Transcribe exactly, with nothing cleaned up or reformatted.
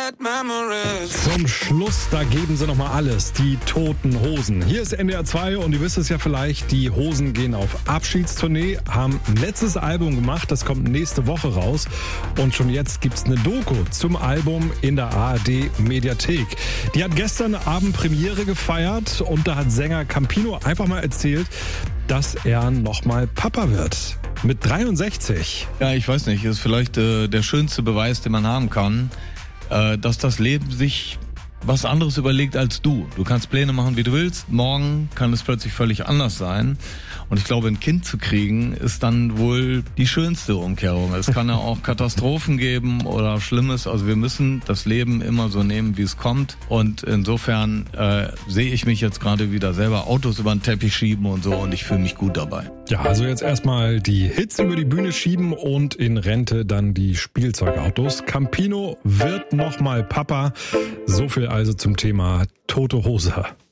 Zum Schluss, da geben sie nochmal alles, die Toten Hosen. Hier ist N D R zwei und ihr wisst es ja vielleicht, die Hosen gehen auf Abschiedstournee, haben ein letztes Album gemacht, das kommt nächste Woche raus. Und schon jetzt gibt's eine Doku zum Album in der A R D Mediathek. Die hat gestern Abend Premiere gefeiert und da hat Sänger Campino einfach mal erzählt, dass er nochmal Papa wird. Mit dreiundsechzig. Ja, ich weiß nicht, ist vielleicht äh, der schönste Beweis, den man haben kann, äh, dass das Leben sich was anderes überlegt als du. Du kannst Pläne machen, wie du willst. Morgen kann es plötzlich völlig anders sein. Und ich glaube, ein Kind zu kriegen, ist dann wohl die schönste Umkehrung. Es kann ja auch Katastrophen geben oder Schlimmes. Also wir müssen das Leben immer so nehmen, wie es kommt. Und insofern äh, sehe ich mich jetzt gerade wieder selber Autos über den Teppich schieben und so. Und ich fühle mich gut dabei. Ja, also jetzt erstmal die Hits über die Bühne schieben und in Rente dann die Spielzeugautos. Campino wird nochmal Papa. So viel also zum Thema Tote Hose.